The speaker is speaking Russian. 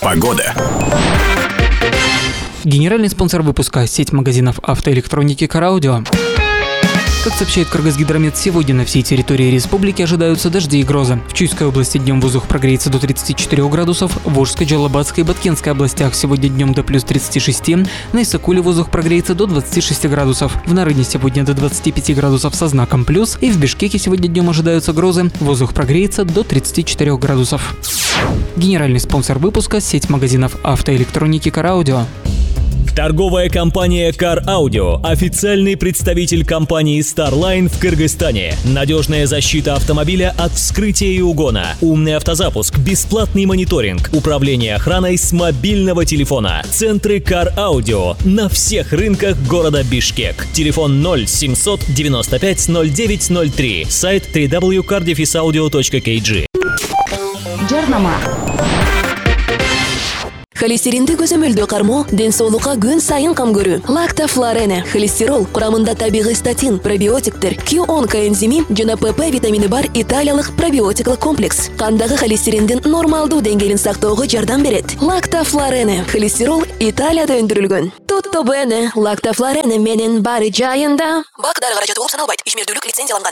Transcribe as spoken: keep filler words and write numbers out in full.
Погода. Генеральный спонсор выпуска – сеть магазинов автоэлектроники «Караудио». Как сообщает Кыргызгидромет, сегодня на всей территории республики ожидаются дожди и грозы. В Чуйской области днем воздух прогреется до тридцати четырёх градусов, в Волжской, Джалабадской и Баткенской областях сегодня днем до плюс тридцати шести, на Исакуле воздух прогреется до двадцати шести градусов, в Нарыне сегодня до двадцати пяти градусов со знаком плюс, и в Бишкеке сегодня днем ожидаются грозы, воздух прогреется до тридцати четырёх градусов. Генеральный спонсор выпуска – сеть магазинов автоэлектроники «Караудио». Торговая компания Car Audio – официальный представитель компании Starline в Кыргызстане. Надежная защита автомобиля от вскрытия и угона, умный автозапуск, бесплатный мониторинг, управление охраной с мобильного телефона. Центры Car Audio на всех рынках города Бишкек. Телефон ноль семьсот девяносто пять ноль девять ноль три. Сайт дабл ю дабл ю дабл ю точка кар дефис аудио точка кей джи. Жарнама. Холестеринди көзөмөлдөө кармоо ден соолукка күн сайын кам көрүү. Лактофлорене холестерол курамында табигый статин, пробиотиктер, кью он коэнзими жана ПП витамини бар италиялык пробиотиклык комплекс. Кандагы холестериндин нормалдуу деңгээлин сактоого жардам берет. Лактофлорене холестерол Италияда өндүрүлгөн. Tutto bene, лактофлорене менен баары жайында. Бак дары каражаты болуп саналбайт. Ишмердүүлүк лицензияланган.